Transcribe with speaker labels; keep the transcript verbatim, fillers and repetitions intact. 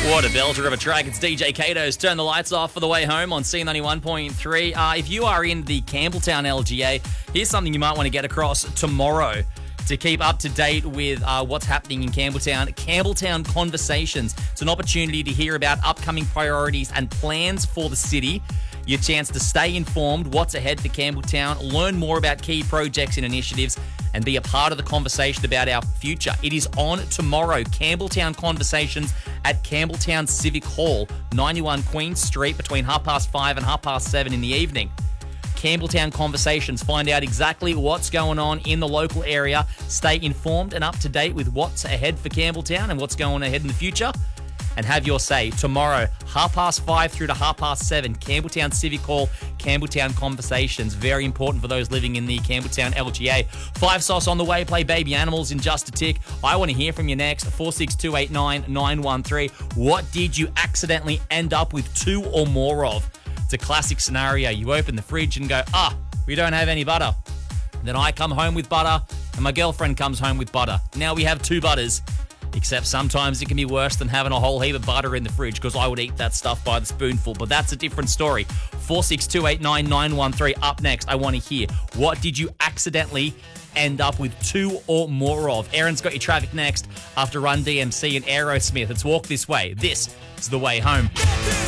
Speaker 1: What a belter of a track. It's D J Kato's Turn the Lights Off for the way home on C ninety-one point three. Uh, if you are in the Campbelltown L G A, here's something you might want to get across tomorrow to keep up to date with uh, what's happening in Campbelltown. Campbelltown Conversations. It's an opportunity to hear about upcoming priorities and plans for the city. Your chance to stay informed, what's ahead for Campbelltown, learn more about key projects and initiatives, and be a part of the conversation about our future. It is on tomorrow, Campbelltown Conversations at Campbelltown Civic Hall, ninety-one Queen Street, between half past five and half past seven in the evening. Campbelltown Conversations. Find out exactly what's going on in the local area. Stay informed and up to date with what's ahead for Campbelltown and what's going ahead in the future. And have your say tomorrow, half past five through to half past seven, Campbelltown Civic Hall, Campbelltown Conversations. Very important for those living in the Campbelltown L G A. Five Sauce on the way, play Baby Animals in just a tick. I want to hear from you next, four six two eight nine nine one three. What did you accidentally end up with two or more of? It's a classic scenario. You open the fridge and go, ah, we don't have any butter. Then I come home with butter, and my girlfriend comes home with butter. Now we have two butters. Except sometimes it can be worse than having a whole heap of butter in the fridge, because I would eat that stuff by the spoonful. But that's a different story. four six two eight nine nine one three. Up next, I want to hear, what did you accidentally end up with two or more of? Aaron's got your traffic next after Run D M C and Aerosmith. It's Walk This Way. This is The Way Home.